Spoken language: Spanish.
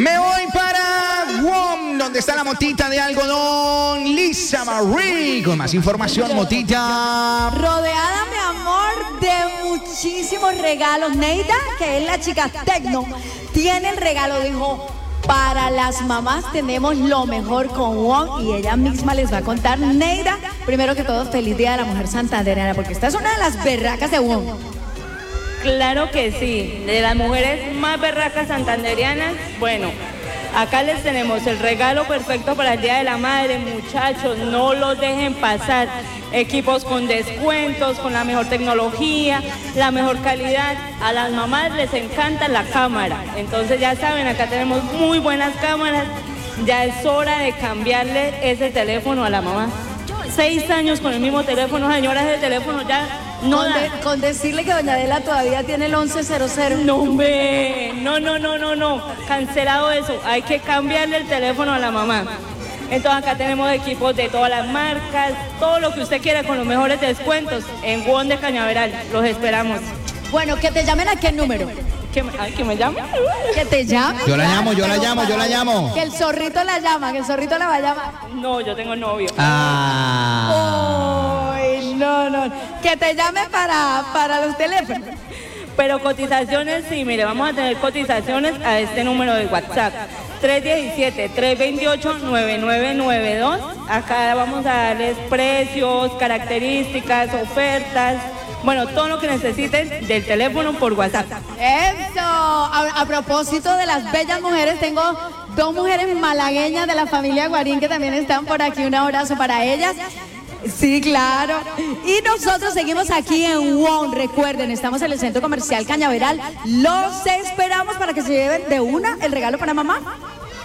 Me voy para WOM, donde está la motita de algodón. Lisa Marie, con más información, motita. Rodeada, mi amor, de muchísimos regalos. Neida, que es la chica tecno, tiene el regalo, dijo, para las mamás tenemos lo mejor con WOM, y ella misma les va a contar. Neida, primero que todo, feliz Día de la Mujer Santandereana, porque esta es una de las berracas de WOM. Claro que sí, de las mujeres más berracas santanderianas. Bueno, acá les tenemos el regalo perfecto para el Día de la Madre, muchachos, no los dejen pasar. Equipos con descuentos, con la mejor tecnología, la mejor calidad. A las mamás les encanta la cámara, entonces ya saben, acá tenemos muy buenas cámaras. Ya es hora de cambiarle ese teléfono a la mamá. 6 años con el mismo teléfono, señora, ese teléfono ya no da. Con decirle que doña Adela todavía tiene el 1100. No, hombre, no, cancelado eso. Hay que cambiarle el teléfono a la mamá. Entonces acá tenemos equipos de todas las marcas, todo lo que usted quiera con los mejores descuentos en WOM de Cañaveral. Los esperamos. Bueno, que te llamen a qué número. ¿Que me llame? Que te llame. Yo la llamo. Que el zorrito la llama, que el zorrito la va a llamar. No, yo tengo novio. Ay, no. Que te llame para los teléfonos. Pero cotizaciones, sí, mire, vamos a tener cotizaciones a este número de WhatsApp. 317-328-9992. Acá vamos a darles precios, características, ofertas. Bueno, todo lo que necesiten del teléfono por WhatsApp. Eso. A propósito de las bellas mujeres, tengo 2 mujeres malagueñas de la familia Guarín que también están por aquí. Un abrazo para ellas. Sí, claro. Y nosotros seguimos aquí en WOM. Recuerden, estamos en el Centro Comercial Cañaveral. Los esperamos para que se lleven de una el regalo para mamá.